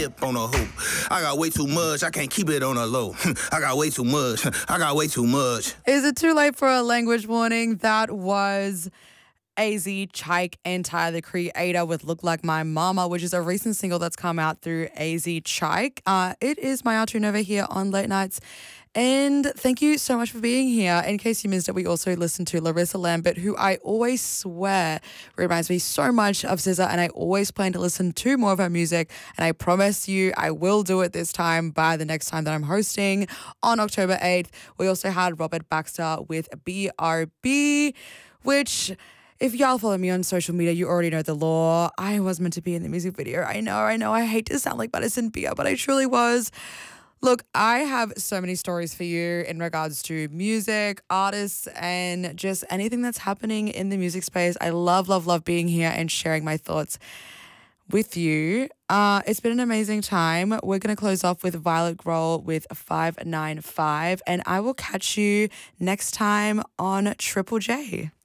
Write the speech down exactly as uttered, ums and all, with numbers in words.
Dip on a hoop. I got way too much. I can't keep it on a low. I got way too much. I got way too much. Is it too late for a language warning? That was A Z, Chike, and Tyler, the Creator with Look Like My Mama, which is a recent single that's come out through A Z Chike. Uh, it is my afternoon over here on Late Nights. And thank you so much for being here. In case you missed it, we also listened to Larissa Lambert, who I always swear reminds me so much of S Z A, and I always plan to listen to more of her music. And I promise you I will do it this time by the next time that I'm hosting on October eighth. We also had Robert Baxter with B R B, which... if y'all follow me on social media, you already know the law. I was meant to be in the music video. I know, I know. I hate to sound like Madison Beer, but I truly was. Look, I have so many stories for you in regards to music, artists, and just anything that's happening in the music space. I love, love, love being here and sharing my thoughts with you. Uh, it's been an amazing time. We're going to close off with Violet Grohl with five nine five, and I will catch you next time on Triple J.